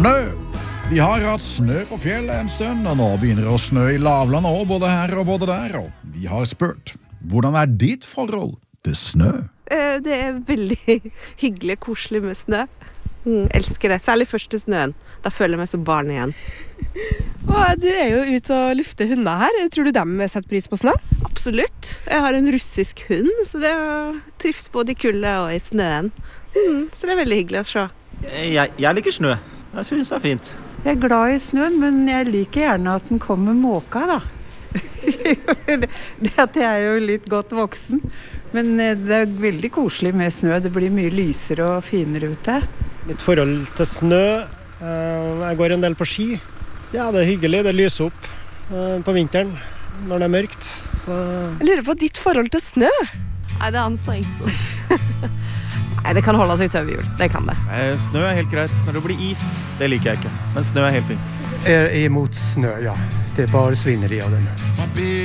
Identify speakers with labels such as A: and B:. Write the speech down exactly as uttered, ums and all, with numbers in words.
A: Snø! Vi har hatt snø på fjellet en stund, og nå begynner det å snø i lavland også, både her og både der. Og vi har spurt, hvordan er ditt forhold til snø?
B: Det er veldig hyggelig, koselig med snø. Mm, elsker det, særlig første snøen. Da føler jeg meg som barn igjen.
C: Og du er jo ute og lufter hunder her. Tror du de setter pris på snø?
B: Absolutt. Jeg har en russisk hund, så det trives både i kulde og i snøen. Mm, så det er veldig hyggelig å se.
D: Jeg, jeg liker snø. Jeg synes det er fint.
E: Jeg er glad i snøen, men jeg liker gjerne at den kommer måka, da. Det at jeg er jo litt godt voksen. Men det er veldig koselig med snø. Det blir mye lysere og finere ute.
F: Mitt forhold til snø, jeg går en del på ski. Ja, det er hyggelig. Det lyser opp på vinteren når det er mørkt. Så...
C: Jeg lurer på ditt forhold til snø.
G: Nei, det er anstrengt. Nei, det kan holde seg til over jul. Det kan det.
H: Snø er helt greit. Når det blir is, det liker jeg ikke. Men snø er helt fint.
I: Er imot snø, ja. Det er bare svineri av den.